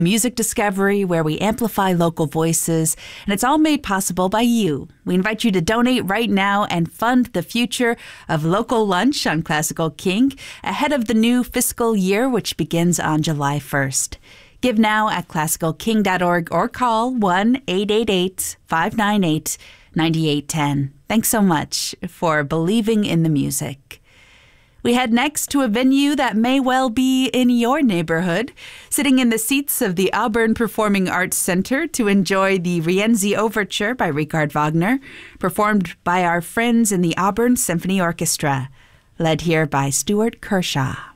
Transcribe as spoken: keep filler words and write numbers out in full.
music discovery where we amplify local voices, and it's all made possible by you. We invite you to donate right now and fund the future of local lunch on Classical King ahead of the new fiscal year, which begins on July first. Give now at classical king dot org or call one eight eight eight, five nine eight, nine eight one zero. Thanks so much for believing in the music. We head next to a venue that may well be in your neighborhood, sitting in the seats of the Auburn Performing Arts Center to enjoy the Rienzi Overture by Richard Wagner, performed by our friends in the Auburn Symphony Orchestra, led here by Stuart Kershaw.